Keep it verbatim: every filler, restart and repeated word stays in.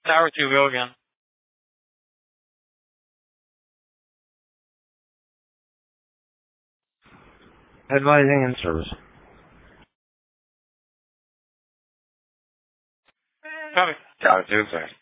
Tower two, go again. Advising in service. Copy. Tower two, sorry.